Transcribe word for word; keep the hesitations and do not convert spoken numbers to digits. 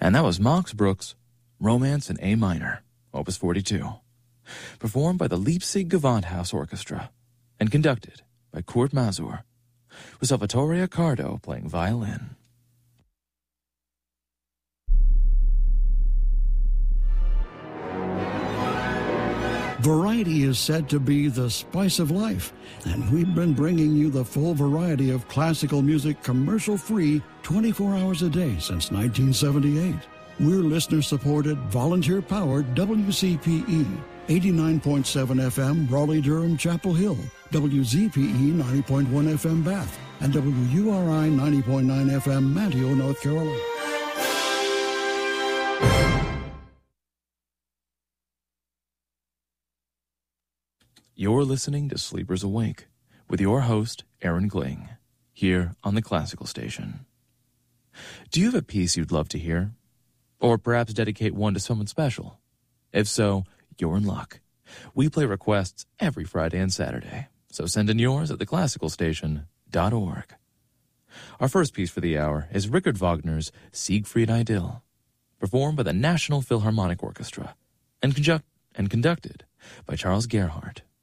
And that was Max Bruch's Romance in A Minor, Opus forty-two, performed by the Leipzig Gewandhaus Orchestra and conducted by Kurt Masur, with Salvatore Accardo playing violin. Variety is said to be the spice of life, and we've been bringing you the full variety of classical music commercial-free twenty-four hours a day since nineteen seventy-eight. We're listener-supported, volunteer-powered W C P E, eighty-nine point seven F M, Raleigh-Durham, Chapel Hill, W Z P E, ninety point one F M, Bath, and W U R I, ninety point nine F M, Manteo, North Carolina. You're listening to Sleepers Awake with your host, Aaron Gling, here on the Classical Station. Do you have a piece you'd love to hear? Or perhaps dedicate one to someone special? If so, you're in luck. We play requests every Friday and Saturday, so send in yours at the classical station dot org. Our first piece for the hour is Richard Wagner's Siegfried Idyll, performed by the National Philharmonic Orchestra and, conduct- and conducted by Charles Gerhardt.